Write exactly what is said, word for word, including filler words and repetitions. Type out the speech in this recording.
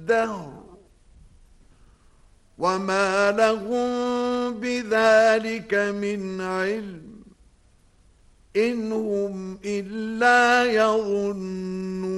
الدهر وما لهم بذلك من علم إن هم إلا يظنون.